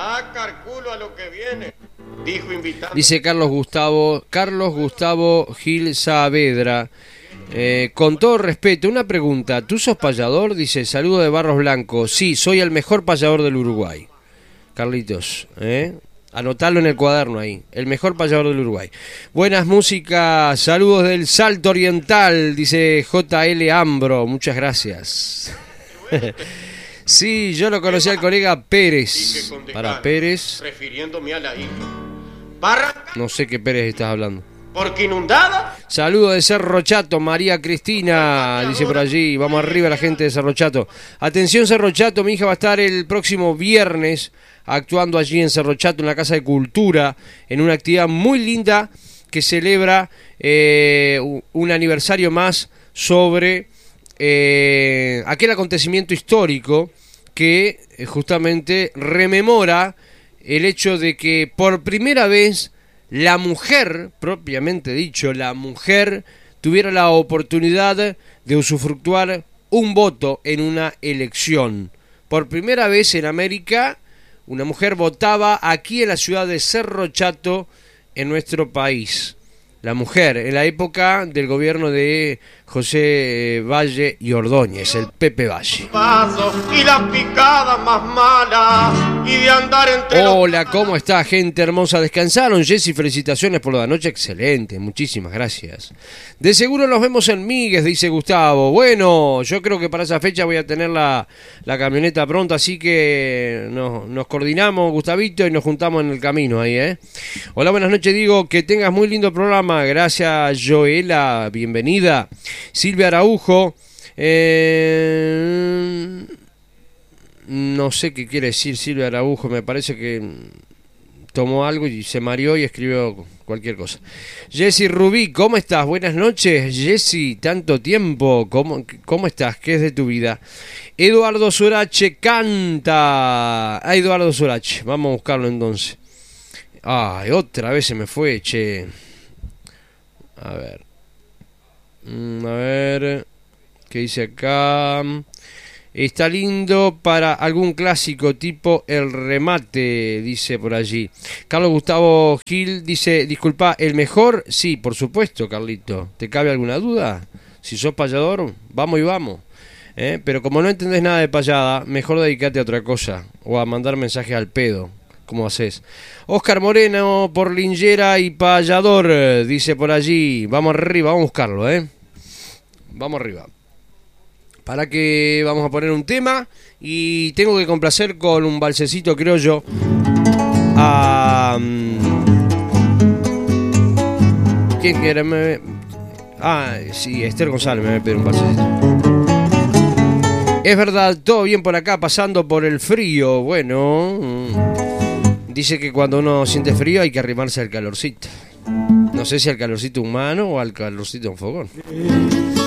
Ya calculo a lo que viene, dijo invitado. Dice Carlos Gustavo Gil Saavedra. Con todo respeto, una pregunta. ¿Tú sos payador? Dice, saludo de Barros Blanco. Sí, soy el mejor payador del Uruguay. Carlitos, anotalo en el cuaderno ahí. El mejor payador del Uruguay. Buenas músicas, saludos del Salto Oriental, dice JL Ambro. Muchas gracias. Sí, yo lo conocí al colega Pérez. Para Pérez. Refiriéndome a la hija. No sé qué Pérez estás hablando. Porque inundada. Saludo de Cerro Chato, María Cristina, dice por allí. Vamos arriba la gente de Cerro Chato. Atención Cerro Chato, mi hija va a estar el próximo viernes actuando allí en Cerro Chato, en la Casa de Cultura, en una actividad muy linda que celebra un aniversario más sobre aquel acontecimiento histórico que justamente rememora el hecho de que por primera vez la mujer, propiamente dicho, la mujer tuviera la oportunidad de usufructuar un voto en una elección. Por primera vez en América, una mujer votaba aquí en la ciudad de Cerro Chato, en nuestro país. La mujer, en la época del gobierno de José Valle y Ordóñez, el Pepe Valle. Y la picada más mala y de andar entre Hola, ¿cómo está, gente hermosa? ¿Descansaron? Jessy, felicitaciones por la noche, excelente, muchísimas gracias. De seguro nos vemos en Míguez, dice Gustavo. Bueno, yo creo que para esa fecha voy a tener la camioneta pronta, así que nos coordinamos, Gustavito, y nos juntamos en el camino ahí, ¿eh? Hola, buenas noches, digo, que tengas muy lindo programa. Gracias, Joela, bienvenida. Silvia Araujo, no sé qué quiere decir Silvia Araujo, me parece que tomó algo y se mareó y escribió cualquier cosa. Jessy Rubí, ¿cómo estás? Buenas noches, Jessy, tanto tiempo, ¿cómo estás? ¿Qué es de tu vida? Eduardo Sorache canta. Eduardo Sorache, vamos a buscarlo entonces. Ay, otra vez se me fue, che. A ver, ¿qué dice acá? Está lindo para algún clásico tipo El Remate, dice por allí. Carlos Gustavo Gil dice, disculpa, ¿el mejor? Sí, por supuesto, Carlito. ¿Te cabe alguna duda? Si sos payador, vamos y vamos. Pero como no entendés nada de payada, mejor dedicate a otra cosa o a mandar mensajes al pedo. ¿Cómo haces? Oscar Moreno por Lingera y payador, dice por allí. Vamos arriba, vamos a buscarlo, Vamos arriba. Para que vamos a poner un tema y tengo que complacer con un balsecito criollo a... ¿Quién quiere? Sí, Esther González me va a pedir un balsecito. Es verdad, todo bien por acá, pasando por el frío. Bueno, dice que cuando uno siente frío hay que arrimarse al calorcito. No sé si al calorcito humano o al calorcito de un fogón.